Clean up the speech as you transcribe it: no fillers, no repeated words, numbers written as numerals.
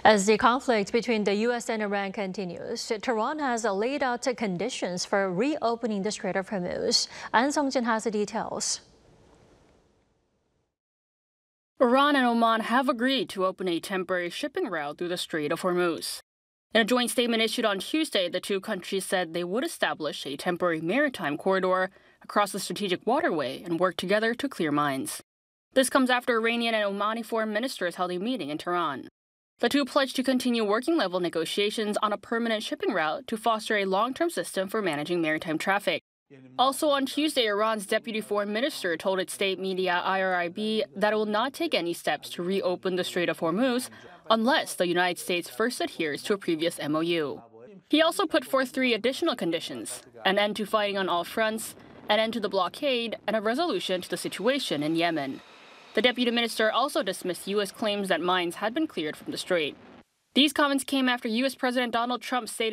As the conflict between the U.S. and Iran continues, Tehran has laid out conditions for reopening the Strait of Hormuz. An Sung-jin has the details. Iran and Oman have agreed to open a temporary shipping route through the Strait of Hormuz. In a joint statement issued on Tuesday, the two countries said they would establish a temporary maritime corridor across the strategic waterway and work together to clear mines. This comes after Iranian and Omani foreign ministers held a meeting in Tehran. The two pledged to continue working-level negotiations on a permanent shipping route to foster a long-term system for managing maritime traffic. Also on Tuesday, Iran's deputy foreign minister told its state media IRIB that it will not take any steps to reopen the Strait of Hormuz unless the United States first adheres to a previous MOU. He also put forth 3 additional conditions: an end to fighting on all fronts, an end to the blockade, and a resolution to the situation in Yemen. The deputy minister also dismissed U.S. claims that mines had been cleared from the strait. These comments came after U.S. President Donald Trump stated